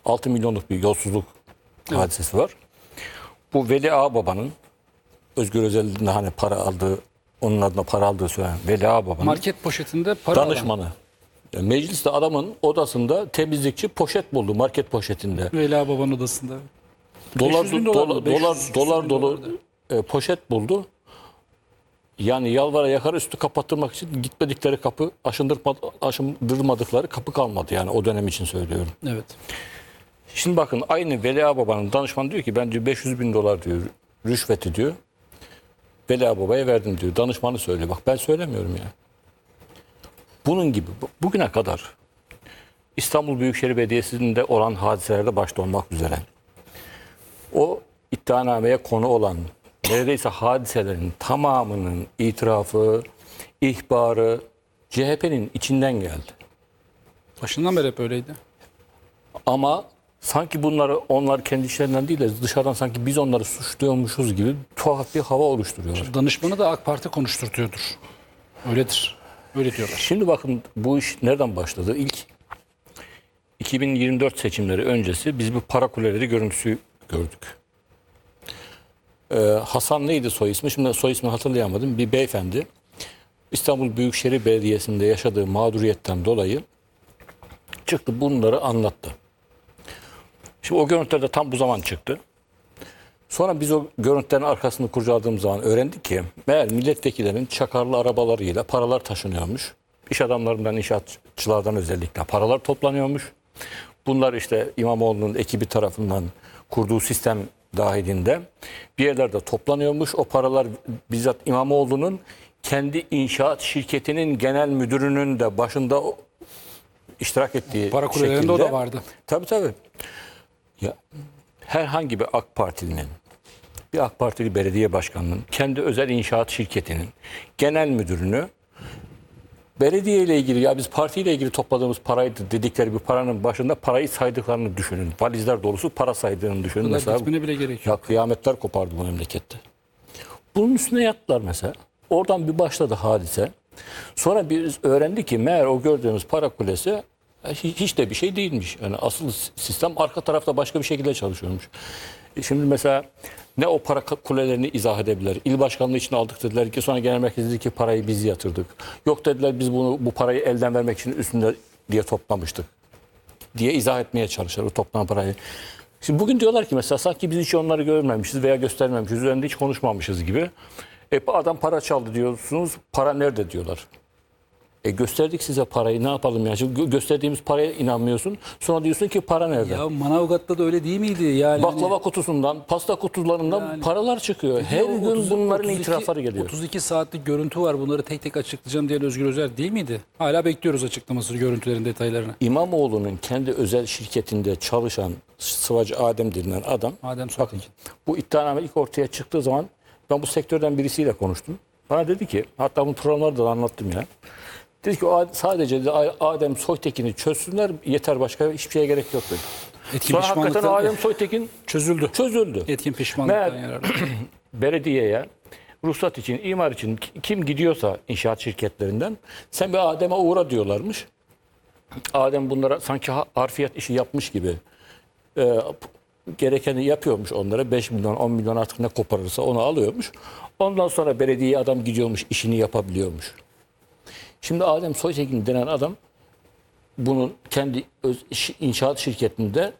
6 milyonluk bir yolsuzluk hadisesi var. Bu Veli Ağababa'nın Özgür Özel'in hani para aldığı, onun adına para aldığı söylenen Veli Ağababa'nın Market poşetinde para danışmanı. Yani mecliste adamın odasında temizlikçi poşet buldu, market poşetinde. Veli Baba'nın odasında. Dolar 500 bin dolar mı? 500 dolar bin dolu dolardı. poşet buldu. Yani yalvara yakar üstü kapattırmak için gitmedikleri kapı, aşındırmadıkları kapı kalmadı. Yani o dönem için söylüyorum. Evet. Şimdi bakın aynı Veli Ağababa'nın danışmanı diyor ki ben diyor 500 bin dolar diyor rüşveti diyor. Veli Ağababa'ya verdim diyor. Danışmanı söylüyor. Bak ben söylemiyorum ya. Bunun gibi bugüne kadar İstanbul Büyükşehir Belediyesi'nde olan hadiselerde başta olmak üzere o iddianameye konu olan neredeyse hadiselerin tamamının itirafı, ihbarı CHP'nin içinden geldi. Başından beri hep öyleydi. Ama sanki onlar kendi işlerinden değil de dışarıdan sanki biz onları suçluyormuşuz gibi tuhaf bir hava oluşturuyorlar. Danışmanı da AK Parti konuşturtuyordur. Öyledir. Öyle diyorlar. Şimdi bakın bu iş nereden başladı? İlk 2024 seçimleri öncesi biz bir para kuleleri görüntüsü gördük. Hasan neydi soy ismi? Şimdi soy ismini hatırlayamadım. Bir beyefendi İstanbul Büyükşehir Belediyesi'nde yaşadığı mağduriyetten dolayı çıktı bunları anlattı. Şimdi o görüntüler de tam bu zaman çıktı. Sonra biz o görüntülerin arkasını kurcaladığımız zaman öğrendik ki meğer milletvekillerinin çakarlı arabalarıyla paralar taşınıyormuş. İş adamlarından, inşaatçılardan özellikle paralar toplanıyormuş. Bunlar işte İmamoğlu'nun ekibi tarafından kurduğu sistem dahilinde bir yerlerde toplanıyormuş. O paralar bizzat İmamoğlu'nun kendi inşaat şirketinin genel müdürünün de başında iştirak ettiği Para kulelerinde şekilde. o da vardı. Tabii. Ya, herhangi bir AK Partili'nin, bir AK Partili belediye başkanının kendi özel inşaat şirketinin genel müdürünü belediye ile ilgili ya biz partiyle ilgili topladığımız paraydı dedikleri bir paranın başında parayı saydıklarını düşünün. Valizler dolusu para saydığını düşünün. Bunlar Mesela bitmene bile gerek yok. ya kıyametler kopardı bu memlekette. Bunun üstüne yattılar mesela. Oradan bir başladı hadise. Sonra biz öğrendik ki meğer o gördüğümüz para kulesi hiç de bir şey değilmiş. Yani asıl sistem arka tarafta başka bir şekilde çalışıyormuş. Şimdi mesela ne o para kulelerini izah edebilir. İl başkanlığı için aldık dediler ki sonra genel merkez dedi ki parayı biz yatırdık. Yok dediler biz bu parayı elden vermek için üstünde diye toplamıştık diye izah etmeye çalışır o toplanan parayı. Şimdi bugün diyorlar ki mesela sanki biz hiç onları görmemişiz veya göstermemişiz. Üzerinde hiç konuşmamışız gibi. Adam para çaldı diyorsunuz. Para nerede diyorlar. Gösterdik size parayı ne yapalım ya? Şimdi gösterdiğimiz paraya inanmıyorsun. Sonra diyorsun ki para nerede? Ya Manavgat'ta da öyle değil miydi? Yani Baklava kutusundan, pasta kutularından Yani paralar çıkıyor. Her gün 30 bunların 32 itirafları geliyor. 32 saatlik görüntü var. Bunları tek tek açıklayacağım diyen Özgür Özel değil miydi? Hala bekliyoruz açıklamasını, görüntülerin detaylarını. İmamoğlu'nun kendi özel şirketinde çalışan Sıvacı Adem denilen adam, Adem Soytekin. bu iddianame ilk ortaya çıktığı zaman ben bu sektörden birisiyle konuştum. Bana dedi ki, hatta bu programlarda da anlattım ya. Dedi ki sadece dedi, Adem Soytekin'i çözsünler yeter başka hiçbir şeye gerek yok dedi. Etkin Sonra hakikaten pişmanlıktan Adem Soytekin çözüldü. Etkin pişmanlıktan Meğer yararlı. belediyeye ruhsat için, imar için kim gidiyorsa inşaat şirketlerinden sen bir Adem'e uğra diyorlarmış. Adem bunlara sanki harfiyat işi yapmış gibi gerekeni yapıyormuş onlara. 5 milyon, 10 milyon artık ne koparırsa onu alıyormuş. Ondan sonra belediyeye adam gidiyormuş, işini yapabiliyormuş. Şimdi Adem Soytekin denen adam bunun kendi inşaat şirketinde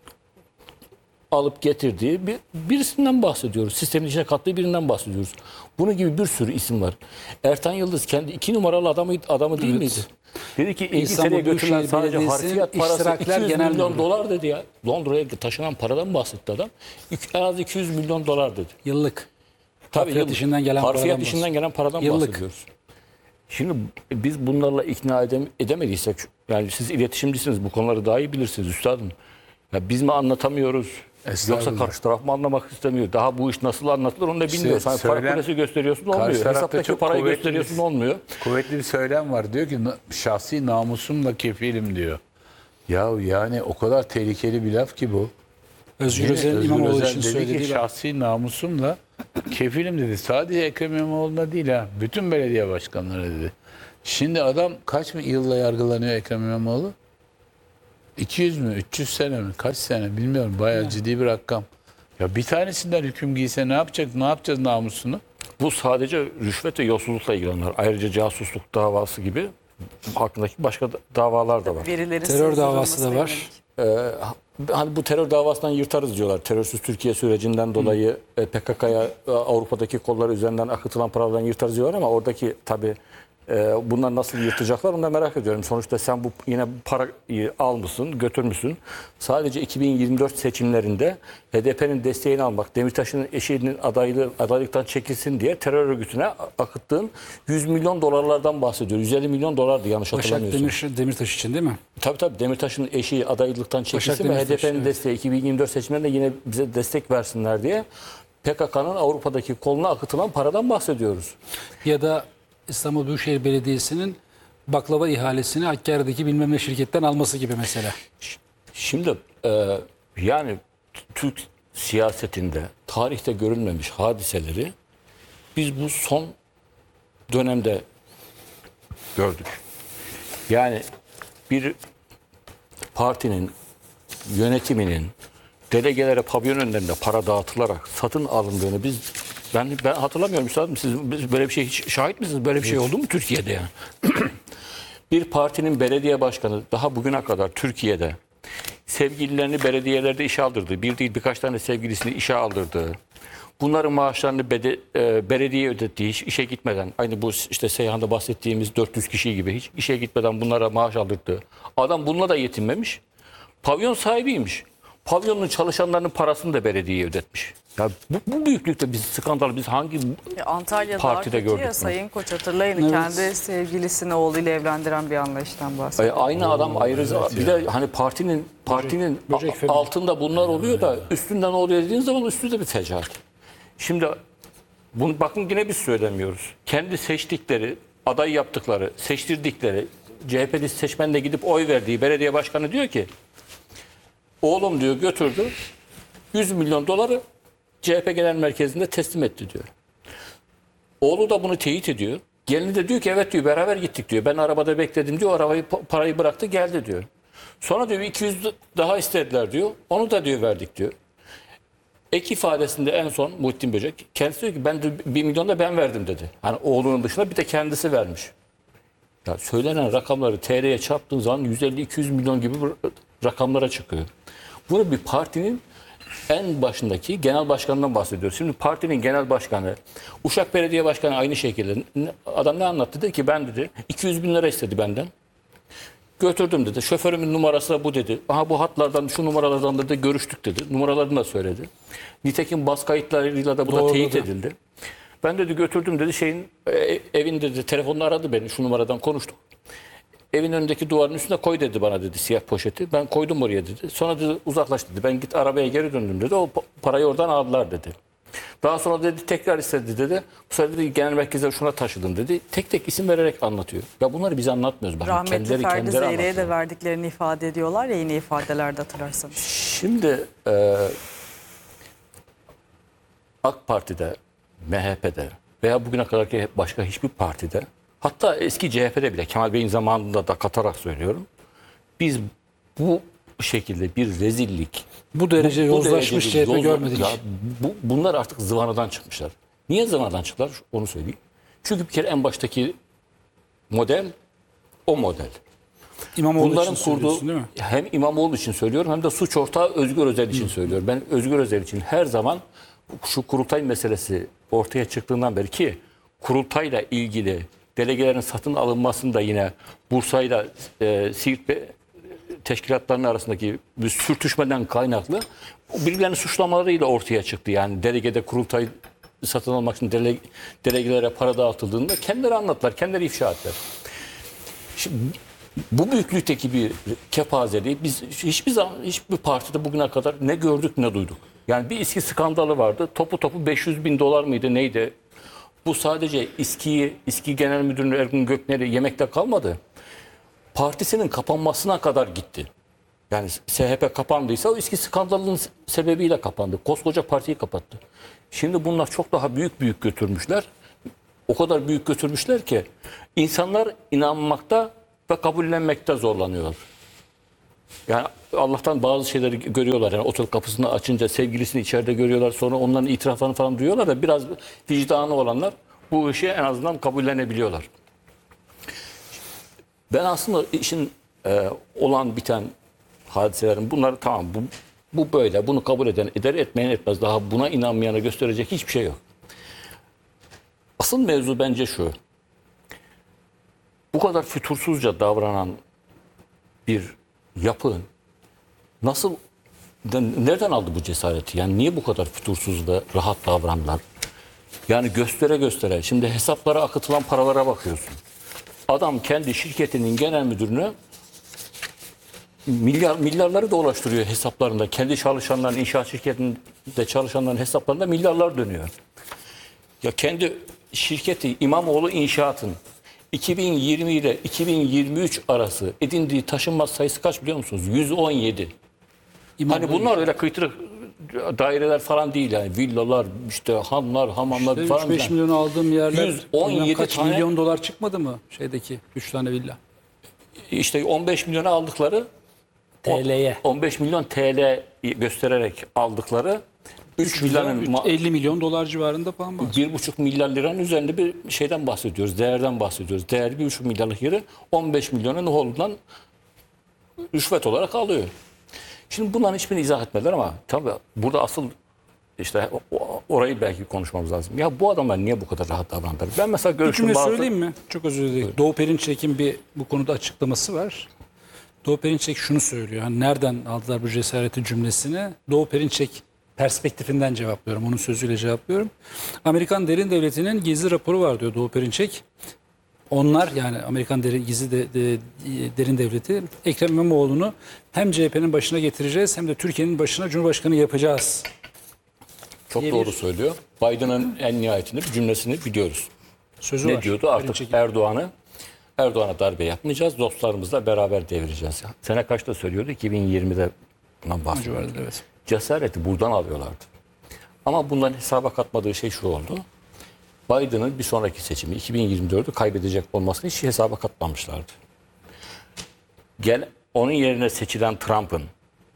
alıp getirdiği birisinden bahsediyoruz. Sistemin içine kattığı birinden bahsediyoruz. Bunun gibi bir sürü isim var. Ertan Yıldız kendi 2 numaralı adamı değil miydi? Dedi ki İngiltere'ye götürülen sadece harfiyat parası 200 milyon dolar dedi ya. Londra'ya taşınan paradan bahsetti adam. En az 200 milyon dolar dedi. Yıllık. Tabii Harfiyat işinden gelen harfiyat paradan işinden gelen paradan Yıllık. bahsediyoruz. Şimdi biz bunlarla ikna edemediysek, yani siz iletişimcisiniz bu konuları daha iyi bilirsiniz üstadım. Ya biz mi anlatamıyoruz? Yoksa karşı taraf mı anlamak istemiyor? Daha bu iş nasıl anlatılır onu da bilmiyoruz. Hani para kulesi gösteriyorsun olmuyor. Hesaptaki parayı gösteriyorsun olmuyor. Kuvvetli bir söylem var. Diyor ki şahsi namusumla kefilim diyor. Ya yani o kadar tehlikeli bir laf ki bu. Özgür Özel'in İmamoğlu için dedi ki söylediği şahsi namusumla kefilim dedi. Sadece Ekrem İmamoğlu'na değil ha. Bütün belediye başkanları dedi. Şimdi adam kaç yılla yargılanıyor Ekrem İmamoğlu? 200 mü? 300 sene mi? Kaç sene bilmiyorum. Bayağı ciddi bir rakam. Ya bir tanesinden hüküm giyse ne yapacak? Ne yapacağız namusunu? Bu sadece rüşvet ve yolsuzlukla ilgilenir. Ayrıca casusluk davası gibi hakkındaki başka davalar da var. Verilerin Terör davası da sızdırılmasına var. yönelik. Hani bu terör davasından yırtarız diyorlar. Terörsüz Türkiye sürecinden dolayı PKK'ya Avrupa'daki kolları üzerinden akıtılan paralardan yırtarız diyorlar ama oradaki tabii bunlar nasıl yırtacaklar onu da merak ediyorum. Sonuçta sen bu yine parayı almışsın, götürmüşsün. Sadece 2024 seçimlerinde HDP'nin desteğini almak, Demirtaş'ın eşinin adaylıktan çekilsin diye terör örgütüne akıttığın 100 milyon dolarlardan bahsediyor. 150 milyon dolardı yanlış Başak hatırlamıyorsam. Demirtaş için değil mi? Tabii Demirtaş'ın eşi adaylıktan çekilsin ve Demirtaş, HDP'nin evet. desteği 2024 seçimlerinde yine bize destek versinler diye PKK'nın Avrupa'daki koluna akıtılan paradan bahsediyoruz. Ya da İstanbul Büyükşehir Belediyesi'nin baklava ihalesini Hakkari'deki bilmem ne şirketten alması gibi mesela. Şimdi yani Türk siyasetinde tarihte görülmemiş hadiseleri biz bu son dönemde gördük. Yani bir partinin yönetiminin delegelere pavyon önlerinde para dağıtılarak satın alındığını ben hatırlamıyorum üstadım. Siz böyle bir şey hiç şahit misiniz? Böyle bir şey oldu mu Türkiye'de yani? Bir partinin belediye başkanı daha bugüne kadar Türkiye'de sevgililerini belediyelerde işe aldırdığı, bir değil birkaç tane sevgilisini işe aldırdığı, bunların maaşlarını belediye ödettiği, hiç işe gitmeden, aynı bu işte Seyhan'da bahsettiğimiz 400 kişi gibi hiç işe gitmeden bunlara maaş aldırdığı adam bununla da yetinmemiş. Pavyon sahibiymiş. Pavyonun çalışanlarının parasını da belediyeye ödetmiş. Ya bu büyüklükte biz skandal biz hangi Antalya'da partide artık gördük ya bunu. Sayın Koç hatırlayın Evet. kendi sevgilisini oğluyla evlendiren bir anlayıştan bahsediyor. aynı adam ayrı bir de hani partinin böcek family. altında bunlar oluyor da üstünden oluyor dediğin zaman üstünde bir fecaat. Şimdi bunu bakın yine biz söylemiyoruz. Kendi seçtikleri, aday yaptıkları, seçtirdikleri CHP'li seçmenle gidip oy verdiği belediye başkanı diyor ki oğlum diyor götürdü 100 milyon doları CHP Genel Merkezi'nde teslim etti diyor. Oğlu da bunu teyit ediyor. Gelini de diyor ki evet diyor beraber gittik diyor. Ben arabada bekledim diyor. Arabayı parayı bıraktı geldi diyor. Sonra diyor 200 daha istediler diyor. Onu da diyor verdik diyor. Ek ifadesinde en son Muhittin Böcek kendisi diyor ki ben de 1 milyon da ben verdim dedi. Hani oğlunun dışında bir de kendisi vermiş. Ya söylenen rakamları TL'ye çarptığın zaman 150-200 milyon gibi rakamlara çıkıyor. Bunu bir partinin en başındaki genel başkanından bahsediyoruz. Şimdi partinin genel başkanı, Uşak Belediye Başkanı aynı şekilde adam ne anlattı? Dedi ki ben dedi 200 bin lira istedi benden. Götürdüm dedi. Şoförümün numarası da bu dedi. Aha bu hatlardan şu numaralardan dedi görüştük dedi. Numaralarını da söyledi. Nitekim bas kayıtlarıyla da bu da Doğru teyit da. edildi. Ben dedi götürdüm dedi evin dedi telefonla aradı beni şu numaradan konuştuk. Evin önündeki duvarın üstüne koy dedi bana dedi siyah poşeti. Ben koydum oraya dedi. Sonra dedi uzaklaş dedi. Ben git arabaya geri döndüm dedi. O parayı oradan aldılar dedi. Daha sonra dedi tekrar istedi dedi. Bu sefer dedi genel merkeze şuna taşıdım dedi. Tek tek isim vererek anlatıyor. Ya bunları biz anlatmıyoruz. Bakın, Rahmetli Ferdi kendileri Zeyre'ye anlatıyor. de verdiklerini ifade ediyorlar ya yine ifadelerde hatırlarsanız. Şimdi AK Parti'de, MHP'de veya bugüne kadarki başka hiçbir partide hatta eski CHP'de bile Kemal Bey'in zamanında da katarak söylüyorum. Biz bu şekilde bir rezillik Bu derece yozlaşmış derece bir CHP görmedik. Ya bunlar artık zıvanadan çıkmışlar. Niye zıvanadan çıktılar? Onu söyleyeyim. Çünkü bir kere en baştaki model o model. İmamoğlu Bunların için kurduğu söylüyorsun değil mi? hem İmamoğlu için söylüyorum hem de suç ortağı Özgür Özel için söylüyorum. Ben Özgür Özel için her zaman şu kurultay meselesi ortaya çıktığından beri ki kurultayla ilgili delegelerin satın alınmasında yine Bursa'yla Siirt teşkilatlarının arasındaki bir sürtüşmeden kaynaklı birbirlerinin suçlamalarıyla ortaya çıktı. Yani delegede kurultay satın almak için delegelere para dağıtıldığında kendileri anlattılar, kendileri ifşa ettiler. Şimdi bu büyüklükteki bir kepazeliği biz hiçbir zaman hiçbir partide bugüne kadar ne gördük ne duyduk. Yani bir İSKİ skandalı vardı. Topu 500 bin dolar mıydı neydi? Bu sadece İSKİ Genel Müdürü Ergun Gökner'i yemekte kalmadı. Partisinin kapanmasına kadar gitti. Yani SHP kapandıysa o İSKİ skandalının sebebiyle kapandı. Koskoca partiyi kapattı. Şimdi bunlar çok daha büyük götürmüşler. O kadar büyük götürmüşler ki insanlar inanmakta ve kabullenmekte zorlanıyor. Yani Allah'tan bazı şeyleri görüyorlar. Yani otel kapısını açınca sevgilisini içeride görüyorlar. Sonra onların itiraflarını falan duyuyorlar da biraz vicdanı olanlar bu işi en azından kabullenebiliyorlar. Ben aslında işin olan biten hadiselerin bunları tamam bu böyle. Bunu kabul eden eder, etmeyen etmez. Daha buna inanmayana gösterecek hiçbir şey yok. Asıl mevzu bence şu. Bu kadar fütursuzca davranan bir yapı nasıl, nereden aldı bu cesareti? Yani niye bu kadar fütursuz ve rahat davrandılar? Yani göstere göstere. Şimdi hesaplara akıtılan paralara bakıyorsun. Adam kendi şirketinin genel müdürünü milyarları dolaştırıyor hesaplarında. Kendi çalışanların, inşaat şirketinde çalışanların hesaplarında milyarlar dönüyor. Ya kendi şirketi İmamoğlu İnşaat'ın 2020 ile 2023 arası edindiği taşınmaz sayısı kaç biliyor musunuz? 117. Hani bunlar öyle kıytırık daireler falan değil yani. Villalar, işte hanlar, hamamlar İşte falan. 3-5 milyon aldığım yerler 117 kaç tane, milyon dolar çıkmadı mı şeydeki 3 tane villa? işte 15 milyona aldıkları TL'ye. 15 milyon TL göstererek aldıkları 3 milyonun 50 milyon dolar civarında falan var. 1,5 milyar liranın üzerinde bir şeyden bahsediyoruz. Değerden bahsediyoruz. Değeri 1,5 milyarlık yeri 15 milyona Nuholu'dan rüşvet olarak alıyor. Şimdi bunların hiçbirini izah etmediler ama tabii burada asıl işte orayı belki konuşmamız lazım. Ya bu adamlar niye bu kadar rahat davrandılar? Ben mesela Bir görüştüm cümle bazı... söyleyeyim mi? Çok özür dilerim. Doğu Perinçek'in bu konuda açıklaması var. Doğu Perinçek şunu söylüyor. Hani nereden aldılar bu cesareti cümlesini? Doğu Perinçek perspektifinden cevaplıyorum. Onun sözüyle cevaplıyorum. Amerikan derin devletinin gizli raporu var diyor Doğu Perinçek. Onlar yani Amerikan derin devleti Ekrem İmamoğlu'nu hem CHP'nin başına getireceğiz hem de Türkiye'nin başına Cumhurbaşkanı yapacağız. Çok diye doğru bir- söylüyor. Biden'ın en nihayetinde bir cümlesini biliyoruz. Sözü Ne var. diyordu? Artık Perinçek'in. Erdoğan'a darbe yapmayacağız. Dostlarımızla beraber devireceğiz. Sene kaçta söylüyordu? 2020'de bundan bahsediyordu. Civarında, evet. Cesareti buradan alıyorlardı. Ama bunların hesaba katmadığı şey şu oldu. Biden'ın bir sonraki seçimi 2024'ü kaybedecek olmasını hiç hesaba katmamışlardı. Onun yerine seçilen Trump'ın,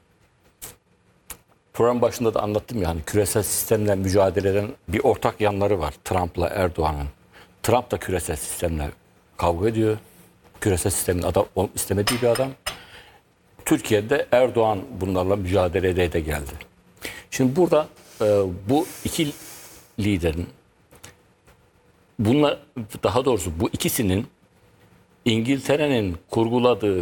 program başında da anlattım yani küresel sistemle mücadele eden bir ortak yanları var Trump'la Erdoğan'ın. Trump da küresel sistemle kavga ediyor. Küresel sistemin istemediği bir adam. Türkiye'de Erdoğan bunlarla mücadeleye de geldi. Şimdi burada bu iki liderin daha doğrusu bu ikisinin İngiltere'nin kurguladığı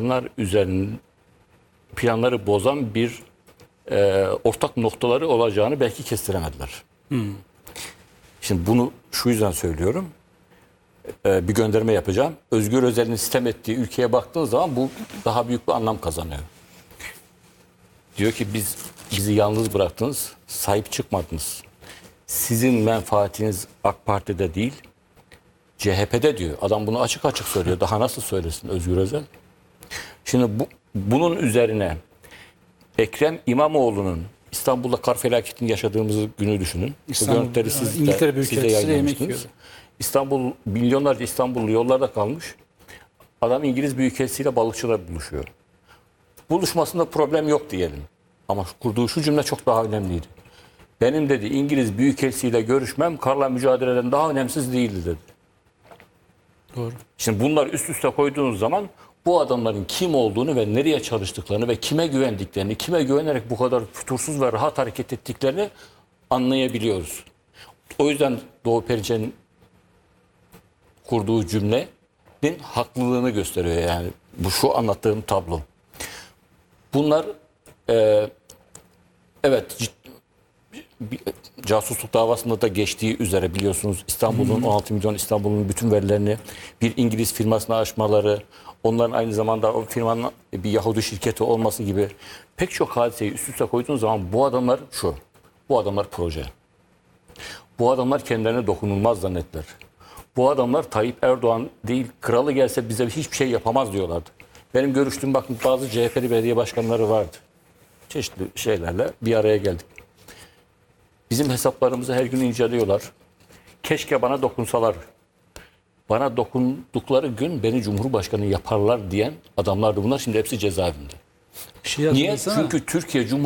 planları bozan bir ortak noktaları olacağını belki kestiremediler. Şimdi bunu şu yüzden söylüyorum. Bir gönderme yapacağım. Özgür Özel'in sitem ettiği ülkeye baktığınız zaman bu daha büyük bir anlam kazanıyor. Diyor ki bizi yalnız bıraktınız, sahip çıkmadınız. Sizin menfaatiniz AK Parti'de değil, CHP'de diyor. Adam bunu açık açık söylüyor. Daha nasıl söylesin Özgür Özel? Şimdi bunun üzerine Ekrem İmamoğlu'nun İstanbul'da kar felaketini yaşadığımız günü düşünün. Bu görüntüleri İngiltere Büyükelçisi yemek yayınlamıştınız. yiyordu. Milyonlarca İstanbullu yollarda kalmış. Adam İngiliz Büyükelçisiyle balıkçılar buluşuyor. Buluşmasında problem yok diyelim. Ama kurduğu şu cümle çok daha önemliydi. Benim dedi İngiliz Büyükelçisiyle görüşmem karla mücadeleden daha önemsiz değildi dedi. Doğru. Şimdi bunlar üst üste koyduğunuz zaman bu adamların kim olduğunu ve nereye çalıştıklarını ve kime güvendiklerini, kime güvenerek bu kadar fütursuz ve rahat hareket ettiklerini anlayabiliyoruz. O yüzden Doğu Perinçek'in kurduğu cümlenin haklılığını gösteriyor yani. Bu şu anlattığım tablo. Bunlar evet casusluk davasında da geçtiği üzere biliyorsunuz İstanbul'un 16 milyon İstanbul'un bütün verilerini bir İngiliz firmasına açmaları, onların aynı zamanda o firmanın bir Yahudi şirketi olması gibi pek çok hadiseyi üst üste koyduğunuz zaman bu adamlar bu adamlar proje. Bu adamlar kendilerine dokunulmaz zannettiler. Bu adamlar Tayyip Erdoğan değil kralı gelse bize hiçbir şey yapamaz diyorlardı. Benim görüştüğüm bakın bazı CHP'li belediye başkanları vardı. Çeşitli şeylerle bir araya geldik. Bizim hesaplarımızı her gün inceliyorlar. Keşke bana dokunsalar. Bana dokundukları gün beni Cumhurbaşkanı yaparlar diyen adamlardı bunlar. Şimdi hepsi cezaevinde. Şeyi Niye? hatırlasana. Çünkü Türkiye Cumhuriyeti